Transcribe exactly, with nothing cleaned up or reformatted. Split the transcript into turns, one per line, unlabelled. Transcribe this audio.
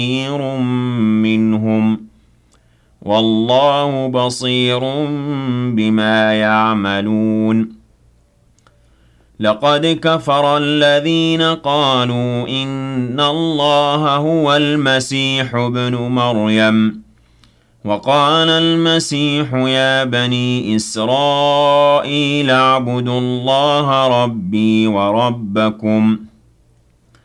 بصير منهم والله بصير بما يعملون لقد كفر الذين قالوا إن الله هو المسيح ابن مريم وقال المسيح يا بني إسرائيل اعبدوا الله ربي وربكم